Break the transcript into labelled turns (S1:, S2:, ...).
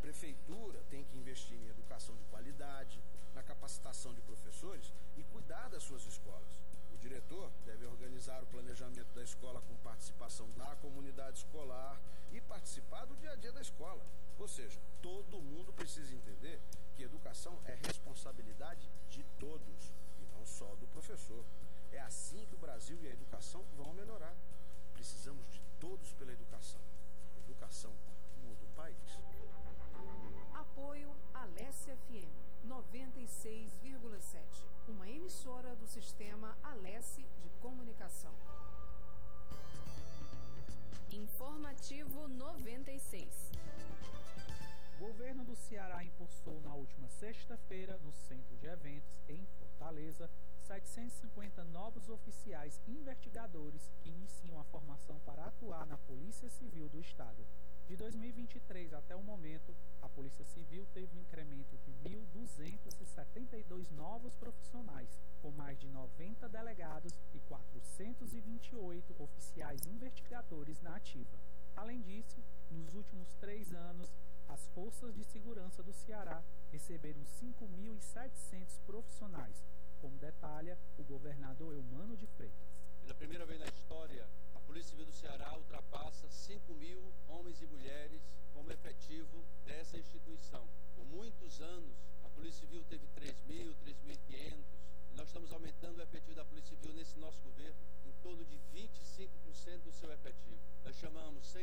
S1: prefeitura tem que investir em educação de qualidade, na capacitação de professores e cuidar das suas escolas. O diretor deve organizar o planejamento da escola com participação da comunidade escolar e participar do dia a dia da escola. Ou seja, todo mundo precisa entender que educação é responsabilidade de todos e não só do professor. É assim que o Brasil e a educação vão melhorar. Precisamos de todos pela educação. Educação muda um país.
S2: Apoio Alesse FM 96,7, uma emissora do sistema Alesse de comunicação. Informativo 96.
S3: O governo do Ceará impulsou na última sexta-feira, no centro de eventos em Fortaleza, 750 novos oficiais investigadores que iniciam a formação para atuar na Polícia Civil do Estado. De 2023 até o momento, a Polícia Civil teve um incremento de 1.272 novos profissionais, com mais de 90 delegados e 428 oficiais investigadores na ativa. Além disso, nos últimos 3 anos, as Forças de Segurança do Ceará receberam 5.700 profissionais, como detalha o governador Eumano de Freitas.
S4: Pela primeira vez na história, a Polícia Civil do Ceará ultrapassa 5.000